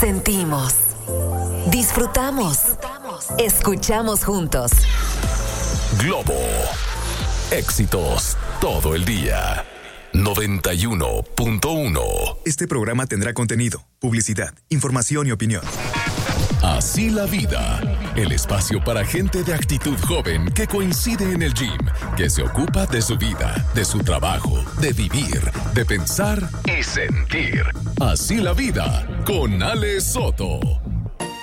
Sentimos, disfrutamos, escuchamos juntos. Globo, éxitos todo el día. 91.1. Este programa tendrá contenido, publicidad, información y opinión. Así la vida. El espacio para gente de actitud joven que coincide en el gym, que se ocupa de su vida, de su trabajo, de vivir, de pensar y sentir. Así la vida con Ale Soto.